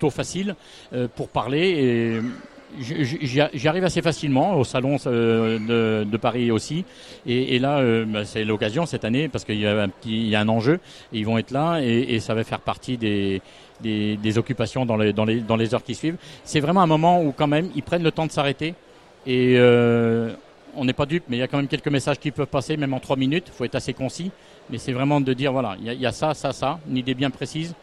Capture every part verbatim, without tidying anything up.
plutôt facile euh, pour parler. Et j'y arrive assez facilement au salon de, de Paris aussi. Et, et là, euh, bah, c'est l'occasion cette année parce qu'il y a un petit, il y a un enjeu. Et ils vont être là et, et ça va faire partie des, des, des occupations dans les, dans les, dans les heures qui suivent. C'est vraiment un moment où quand même ils prennent le temps de s'arrêter. Et euh, on n'est pas dupe, mais il y a quand même quelques messages qui peuvent passer, même en trois minutes. Il faut être assez concis. Mais c'est vraiment de dire voilà, il y a, il y a ça, ça, ça, une idée bien précise.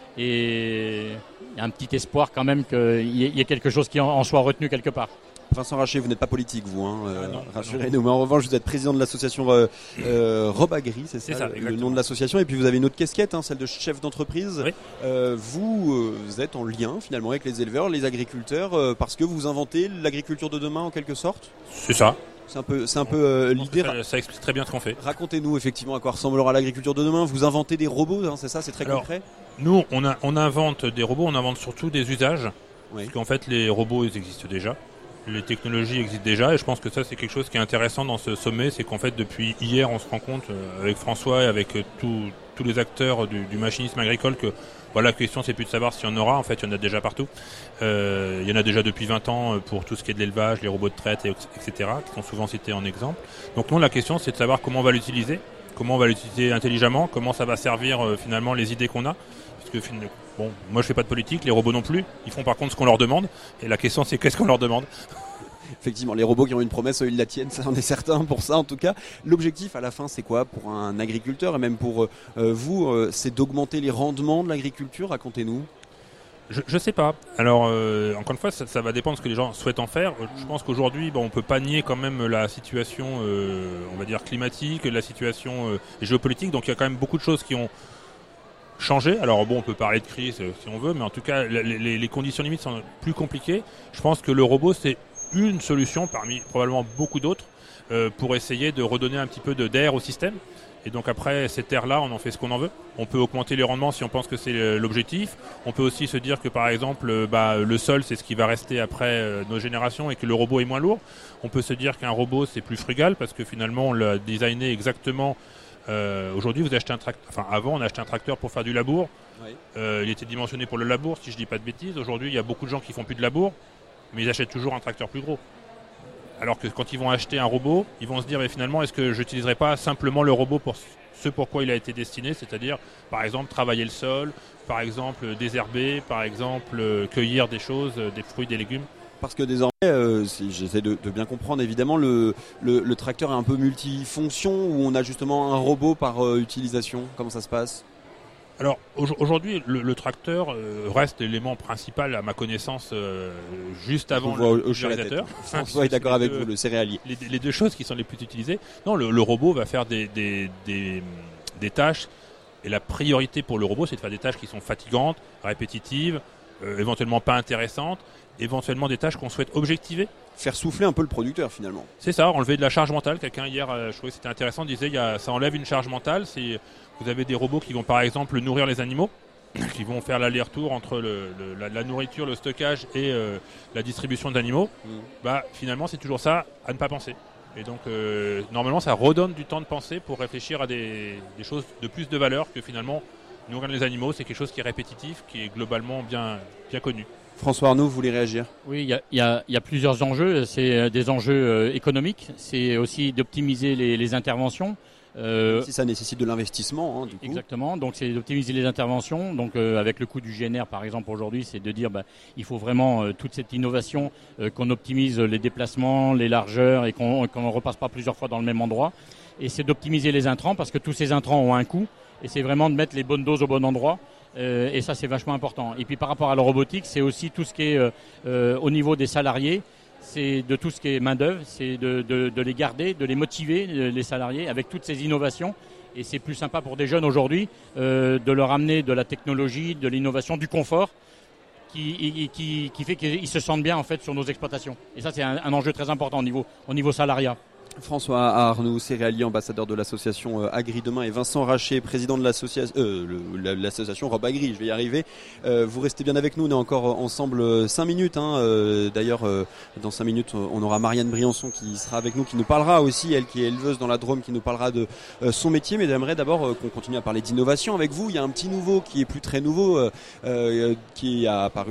Et il y a un petit espoir quand même qu'il y ait quelque chose qui en soit retenu quelque part. Vincent Racher, vous n'êtes pas politique, vous, hein, euh, ah non, rassurez-nous. Mais en revanche, vous êtes président de l'association euh, euh, Robagri, c'est ça, ça le, exactement. le nom de l'association. Et puis vous avez une autre casquette, hein, celle de chef d'entreprise. Oui. Euh, vous, euh, vous êtes en lien finalement avec les éleveurs, les agriculteurs, euh, parce que vous inventez l'agriculture de demain en quelque sorte. C'est ça. C'est un peu, c'est un peu euh, l'idée. Ça, ça explique très bien ce qu'on fait. Racontez-nous effectivement à quoi ressemblera l'agriculture de demain. Vous inventez des robots, hein, c'est ça, c'est très Alors, concret. Nous, on, a, on invente des robots, on invente surtout des usages. Oui. Parce qu'en fait, les robots, ils existent déjà. Les technologies existent déjà. Et je pense que ça, c'est quelque chose qui est intéressant dans ce sommet. C'est qu'en fait, depuis hier, on se rend compte, euh, avec François et avec euh, tout, tous les acteurs du, du machinisme agricole, que voilà, la question, c'est plus de savoir s'il y en aura. En fait, il y en a déjà partout. Euh, il y en a déjà depuis vingt ans pour tout ce qui est de l'élevage, les robots de traite, et cetera, qui sont souvent cités en exemple. Donc, nous, la question, c'est de savoir comment on va l'utiliser, comment on va l'utiliser intelligemment, comment ça va servir euh, finalement les idées qu'on a. Parce que, bon, moi, je fais pas de politique, les robots non plus. Ils font par contre ce qu'on leur demande. Et la question, c'est qu'est-ce qu'on leur demande ? Effectivement, les robots qui ont une promesse, ils la tiennent, ça en est certain pour ça en tout cas. L'objectif à la fin, c'est quoi pour un agriculteur et même pour euh, vous, euh, c'est d'augmenter les rendements de l'agriculture, racontez-nous. Je, je sais pas. Alors, euh, encore une fois, ça, ça va dépendre de ce que les gens souhaitent en faire. Je pense qu'aujourd'hui, bon, on peut pas nier quand même la situation, euh, on va dire climatique, la situation euh, géopolitique. Donc, il y a quand même beaucoup de choses qui ont changé. Alors, bon, on peut parler de crise euh, si on veut, mais en tout cas, les, les, les conditions limites sont plus compliquées. Je pense que le robot, c'est une solution parmi probablement beaucoup d'autres euh, pour essayer de redonner un petit peu de d'air au système. Et donc après, cette air-là, on en fait ce qu'on en veut. On peut augmenter les rendements si on pense que c'est l'objectif. On peut aussi se dire que par exemple, bah, le sol, c'est ce qui va rester après euh, nos générations et que le robot est moins lourd. On peut se dire qu'un robot, c'est plus frugal parce que finalement, on l'a designé exactement. Euh, aujourd'hui, vous achetez un tracteur. Enfin, avant, on achetait un tracteur pour faire du labour. Oui. Euh, il était dimensionné pour le labour, si je dis pas de bêtises. Aujourd'hui, il y a beaucoup de gens qui font plus de labour, mais ils achètent toujours un tracteur plus gros. Alors que quand ils vont acheter un robot, ils vont se dire mais finalement est-ce que je n'utiliserai pas simplement le robot pour ce pourquoi il a été destiné, c'est-à-dire par exemple travailler le sol, par exemple désherber, par exemple euh, cueillir des choses, euh, des fruits, des légumes. Parce que désormais, euh, si j'essaie de, de bien comprendre, évidemment, le, le, le tracteur est un peu multifonction où on a justement un robot par euh, utilisation. Comment ça se passe ? Alors aujourd'hui, le, le tracteur euh, reste l'élément principal à ma connaissance euh, juste avant le pulvérisateur. François est d'accord avec vous, le céréalier. Les, les deux choses qui sont les plus utilisées. Non, le, le robot va faire des, des, des, des tâches et la priorité pour le robot, c'est de faire des tâches qui sont fatigantes, répétitives, euh, éventuellement pas intéressantes, éventuellement des tâches qu'on souhaite objectiver. Faire souffler un peu le producteur finalement. C'est ça, enlever de la charge mentale. Quelqu'un hier, euh, je trouvais que c'était intéressant, disait il y a, ça enlève une charge mentale. C'est, vous avez des robots qui vont par exemple nourrir les animaux, qui vont faire l'aller-retour entre le, le, la, la nourriture, le stockage et euh, la distribution d'animaux. Mmh. Bah, finalement, c'est toujours ça à ne pas penser. Et donc, euh, normalement, ça redonne du temps de penser pour réfléchir à des, des choses de plus de valeur que finalement, nourrir les animaux, c'est quelque chose qui est répétitif, qui est globalement bien, bien connu. François Arnaud, vous voulez réagir ? Oui, il y a, y, a, y a plusieurs enjeux. C'est des enjeux euh, économiques, c'est aussi d'optimiser les, les interventions. Euh, si ça nécessite de l'investissement, hein, du coup. Exactement, donc c'est d'optimiser les interventions. Donc euh, avec le coût du G N R par exemple aujourd'hui, c'est de dire bah, il faut vraiment euh, toute cette innovation, euh, qu'on optimise les déplacements, les largeurs et qu'on qu'on ne repasse pas plusieurs fois dans le même endroit. Et c'est d'optimiser les intrants parce que tous ces intrants ont un coût et c'est vraiment de mettre les bonnes doses au bon endroit. Euh, et ça c'est vachement important. Et puis par rapport à la robotique, c'est aussi tout ce qui est euh, euh, au niveau des salariés. C'est de tout ce qui est main-d'œuvre, c'est de, de, de les garder, de les motiver, les salariés, avec toutes ces innovations. Et c'est plus sympa pour des jeunes aujourd'hui euh, de leur amener de la technologie, de l'innovation, du confort, qui, qui, qui fait qu'ils se sentent bien en fait sur nos exploitations. Et ça, c'est un, un enjeu très important au niveau, au niveau salariat. François Arnoux, céréalier, ambassadeur de l'association Agri Demain, et Vincent Racher, président de l'association, euh, le, l'association Robagri, je vais y arriver. Euh, vous restez bien avec nous, on est encore ensemble cinq minutes. Hein. Euh, d'ailleurs, euh, dans cinq minutes, on aura Marianne Briançon qui sera avec nous, qui nous parlera aussi, elle qui est éleveuse dans la Drôme, qui nous parlera de euh, son métier. Mais j'aimerais d'abord euh, qu'on continue à parler d'innovation avec vous. Il y a un petit nouveau qui est plus très nouveau, euh, euh, qui a apparu